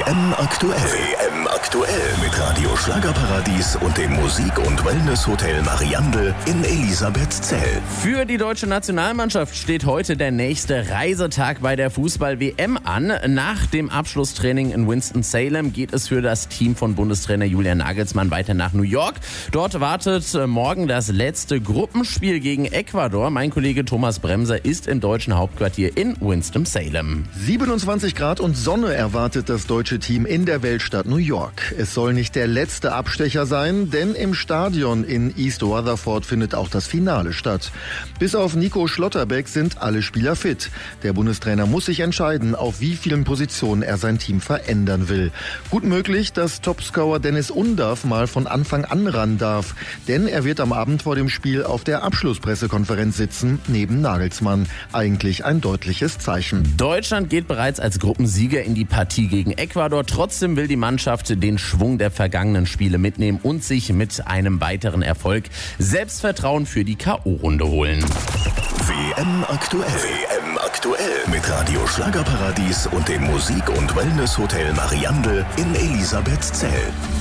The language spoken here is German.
WM aktuell. WM aktuell mit Radio Schlagerparadies und dem Musik- und Wellness-Hotel Mariandel in Elisabethzell. Für die deutsche Nationalmannschaft steht heute der nächste Reisetag bei der Fußball-WM an. Nach dem Abschlusstraining in Winston-Salem geht es für das Team von Bundestrainer Julian Nagelsmann weiter nach New York. Dort wartet morgen das letzte Gruppenspiel gegen Ecuador. Mein Kollege Thomas Bremser ist im deutschen Hauptquartier in Winston-Salem. 27 Grad und Sonne erwartet das deutsche Team in der Weltstadt New York. Es soll nicht der letzte Abstecher sein, denn im Stadion in East Rutherford findet auch das Finale statt. Bis auf Nico Schlotterbeck sind alle Spieler fit. Der Bundestrainer muss sich entscheiden, auf wie vielen Positionen er sein Team verändern will. Gut möglich, dass Topscorer Dennis Undav mal von Anfang an ran darf, denn er wird am Abend vor dem Spiel auf der Abschlusspressekonferenz sitzen, neben Nagelsmann. Eigentlich ein deutliches Zeichen. Deutschland geht bereits als Gruppensieger in die Partie gegen Ecuador. Trotzdem will die Mannschaft den Schwung der vergangenen Spiele mitnehmen und sich mit einem weiteren Erfolg Selbstvertrauen für die K.O.-Runde holen. WM aktuell. WM aktuell mit Radio Schlagerparadies und dem Musik- und Wellness-Hotel Mariandel in Elisabethzell.